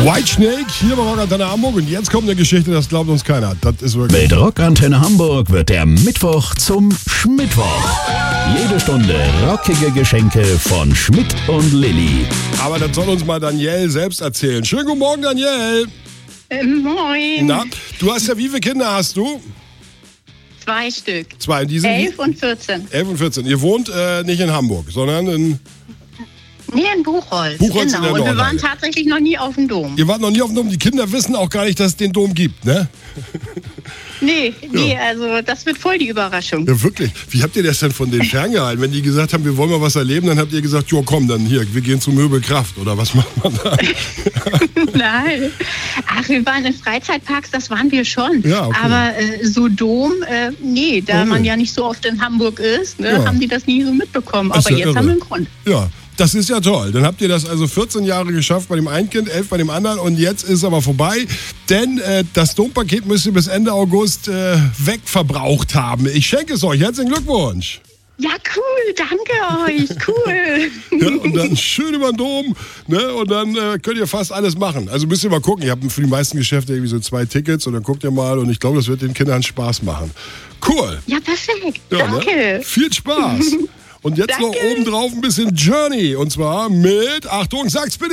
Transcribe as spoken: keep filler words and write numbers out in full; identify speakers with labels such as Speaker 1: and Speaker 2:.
Speaker 1: Whitesnake hier bei Rockantenne Hamburg und jetzt kommt eine Geschichte, das glaubt uns keiner. Das ist wirklich.
Speaker 2: Mit Rockantenne Hamburg wird der Mittwoch zum Schmittwoch. Jede Stunde rockige Geschenke von Schmidt und Lilly.
Speaker 1: Aber das soll uns mal Danielle selbst erzählen. Schönen guten Morgen, Danielle.
Speaker 3: Ähm, moin.
Speaker 1: Na, du hast ja, wie viele Kinder hast du?
Speaker 3: Zwei Stück.
Speaker 1: Zwei. Die sind
Speaker 3: Elf und vierzehn.
Speaker 1: Elf und vierzehn. Ihr wohnt äh, nicht in Hamburg, sondern in...
Speaker 3: Nee, in Buchholz.
Speaker 1: Buchholz in
Speaker 3: genau.
Speaker 1: der
Speaker 3: Und wir
Speaker 1: Nordlage.
Speaker 3: waren tatsächlich noch nie auf dem Dom.
Speaker 1: Ihr wart noch nie auf dem Dom. Die Kinder wissen auch gar nicht, dass es den Dom gibt, ne?
Speaker 3: Nee, nee, also das wird voll die Überraschung.
Speaker 1: Ja, wirklich. Wie habt ihr das denn von denen ferngehalten? Wenn die gesagt haben, wir wollen mal was erleben, dann habt ihr gesagt, jo komm, dann hier, wir gehen zu Möbelkraft. Oder was macht man da?
Speaker 3: Nein. Ach, wir waren in Freizeitparks, das waren wir schon.
Speaker 1: Ja, okay.
Speaker 3: Aber äh, so Dom, äh, nee, da
Speaker 1: Okay.
Speaker 3: man ja nicht so oft in Hamburg ist, ne,
Speaker 1: Ja.
Speaker 3: haben die das nie so mitbekommen.
Speaker 1: Das ist
Speaker 3: Aber
Speaker 1: ja
Speaker 3: jetzt
Speaker 1: irre.
Speaker 3: haben wir einen Grund.
Speaker 1: Ja, das ist ja toll. Dann habt ihr das also vierzehn Jahre geschafft bei dem einen Kind, elf bei dem anderen und jetzt ist aber vorbei, denn äh, das Dompaket müsst ihr bis Ende August äh, wegverbraucht haben. Ich schenke es euch. Herzlichen Glückwunsch.
Speaker 3: Ja, cool, danke euch, cool.
Speaker 1: Ja, und dann schön über den Dom, ne? Und dann äh, könnt ihr fast alles machen. Also müsst ihr mal gucken. Ihr habt für die meisten Geschäfte irgendwie so zwei Tickets und dann guckt ihr mal und ich glaube, das wird den Kindern Spaß machen. Cool.
Speaker 3: Ja, perfekt,
Speaker 1: Ja,
Speaker 3: danke.
Speaker 1: ne? Viel Spaß. Und jetzt noch
Speaker 3: Danke.
Speaker 1: obendrauf ein bisschen Journey. Und zwar mit, Achtung, sag's bitte.